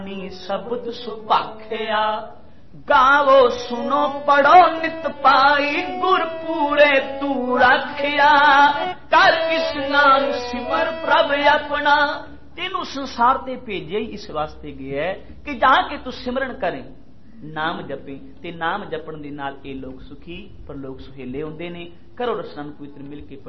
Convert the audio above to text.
शब्द सुभाखिया गावो सुनो पढ़ो नित पाई गुर पूरे तू रखिया कर किसनान सिमर प्रभ अपना। तेनू संसार ते भेजे ही इस वास्ते गया है कि जाके तू सिमरन करें, नाम जपे ते नाम जपण दे नाल ये लोग सुखी पर लोग सुहेले होंदे ने। करो रसना पवित्र मिल के